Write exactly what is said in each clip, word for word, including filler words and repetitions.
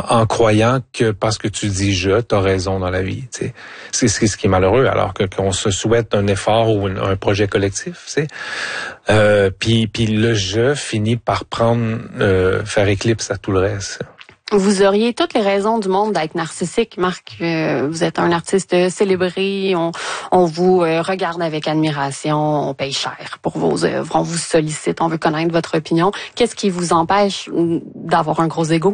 en croyant que parce que tu dis je, t'as raison dans la vie. Tu sais. C'est, c'est ce qui est malheureux, alors que qu'on se souhaite un effort ou un, un projet collectif. Tu sais. Euh, puis, puis le je finit par prendre, euh, faire éclipse à tout le reste. Vous auriez toutes les raisons du monde d'être narcissique, Marc. Euh, vous êtes un artiste célébré, on, on vous euh, regarde avec admiration, on paye cher pour vos œuvres, on vous sollicite, on veut connaître votre opinion. Qu'est-ce qui vous empêche d'avoir un gros ego?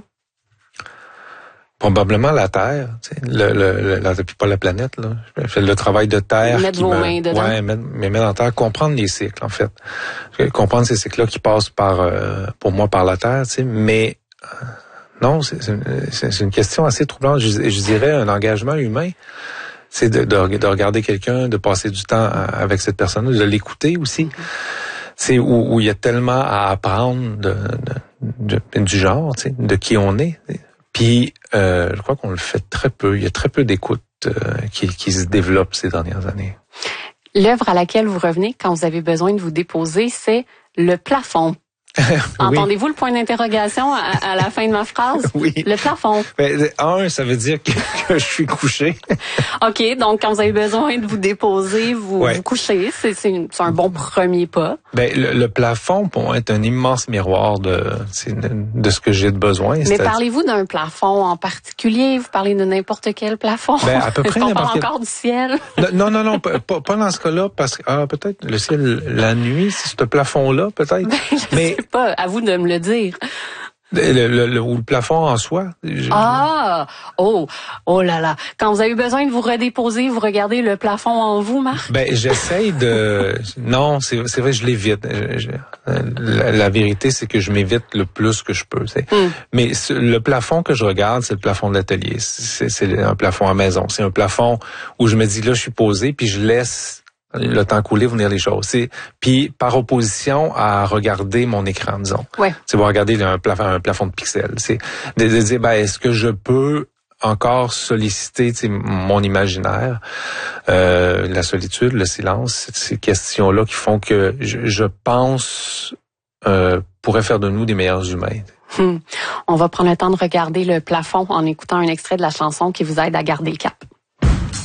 Probablement la Terre, tu sais, le, le, le, la, puis pas la planète, là. Je fais le travail de Terre. Mettre vos me, mains dedans. Ouais, mettre, mais mettre en Terre, comprendre les cycles, en fait. Comprendre ces cycles-là qui passent par, euh, pour moi, par la Terre, tu sais, mais... Euh, Non, c'est, c'est, c'est une question assez troublante. Je, je dirais un engagement humain, c'est de, de, de regarder quelqu'un, de passer du temps avec cette personne, de l'écouter aussi. C'est où, où il y a tellement à apprendre de, de, de, du genre, tu sais, de qui on est. Puis, euh, je crois qu'on le fait très peu. Il y a très peu d'écoute euh, qui, qui se développe ces dernières années. L'œuvre à laquelle vous revenez quand vous avez besoin de vous déposer, c'est Le plafond. Oui. Entendez-vous le point d'interrogation à, à la fin de ma phrase? Oui. Le plafond. Ben, un, ça veut dire que, que je suis couché. OK, donc quand vous avez besoin de vous déposer, vous ouais. vous couchez. C'est, c'est, une, c'est un bon premier pas. Ben, le, le plafond, pour moi, est un immense miroir de, de, de ce que j'ai de besoin. Mais C'est parlez-vous d'un plafond en particulier? Vous parlez de n'importe quel plafond? Ben, à peu près. Est-ce qu'on parle quel... encore du ciel? Non, non, non, pas, pas dans ce cas-là, parce que ah, peut-être le ciel la nuit, c'est ce plafond-là, peut-être. Ben, je Mais sais pas, à vous de me le dire. Le, le, le, ou le plafond en soi. Je... Ah! Oh! Oh là là! Quand vous avez besoin de vous redéposer, vous regardez le plafond en vous, Marc? Ben, j'essaye de... Non, c'est, c'est vrai, je l'évite. Je, je... La, la vérité, c'est que je m'évite le plus que je peux. Mm. Mais ce, le plafond que je regarde, c'est le plafond de l'atelier. C'est, c'est un plafond à maison. C'est un plafond où je me dis, là, je suis posé, puis je laisse le temps couler, venir les choses. C'est, puis par opposition à regarder mon écran, disons. Ouais. C'est voir regarder un plafond, un plafond de pixels. C'est de, de dire, ben, est-ce que je peux encore solliciter mon imaginaire, euh, la solitude, le silence, ces questions-là qui font que je, je pense euh, pourraient faire de nous des meilleurs humains. Hum. On va prendre le temps de regarder le plafond en écoutant un extrait de la chanson qui vous aide à garder le cap.